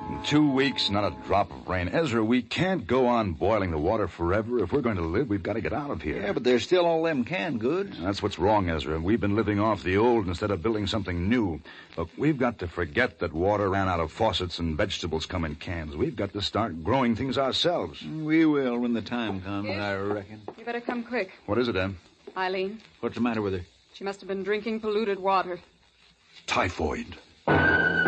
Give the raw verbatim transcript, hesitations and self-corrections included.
Two weeks, not a drop of rain. Ezra, we can't go on boiling the water forever. If we're going to live, we've got to get out of here. Yeah, but there's still all them canned goods. That's what's wrong, Ezra. We've been living off the old instead of building something new. Look, we've got to forget that water ran out of faucets and vegetables come in cans. We've got to start growing things ourselves. We will when the time comes, Yes? I reckon. You better come quick. What is it, Em? Eileen, What's the matter with her? she must have been drinking polluted water. Typhoid.